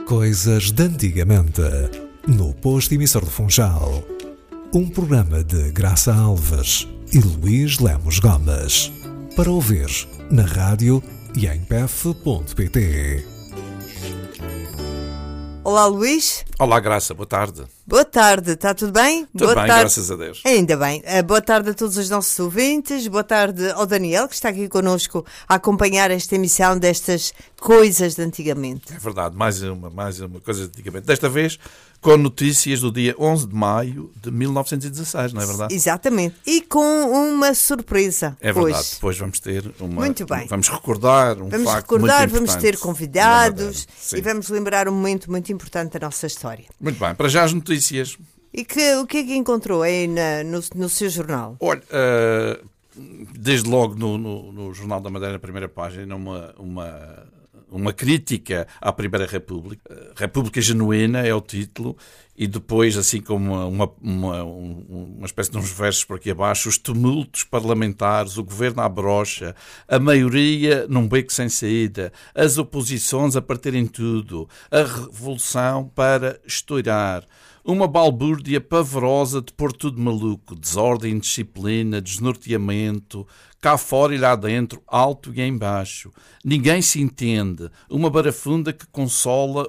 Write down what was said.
Coisas de antigamente, no Posto Emissor do Funchal. Um programa de Graça Alves e Luís Lemos Gomes. Para ouvir na rádio e em pef.pt. Olá, Luís. Olá, Graça, boa tarde. Boa tarde, está tudo bem? Tudo boa bem, tarde. graças a Deus. Ainda bem. Boa tarde a todos os nossos ouvintes. Boa tarde ao Daniel, que está aqui connosco a acompanhar esta emissão destas coisas de antigamente. É verdade, mais uma coisa de antigamente. Desta vez com notícias do dia 11 de maio de 1916, não é verdade? Exatamente. E com uma surpresa. É verdade, hoje. depois vamos ter uma... Muito bem. Vamos recordar um Vamos facto recordar, muito vamos importante ter convidados Sim. e vamos lembrar um momento muito importante da nossa história. Muito bem, para já as notícias. E o que é que encontrou aí no seu jornal? Olha, desde logo no Jornal da Madeira, na primeira página, uma crítica à Primeira República. República Genuína é o título, e depois, assim como uma espécie de uns versos por aqui abaixo, os tumultos parlamentares, o governo à brocha, a maioria num beco sem saída, as oposições a partirem tudo, a revolução para estourar. Uma balbúrdia pavorosa de pôr tudo maluco, desordem, indisciplina, desnorteamento, cá fora e lá dentro, alto e em baixo. Ninguém se entende, uma barafunda que consola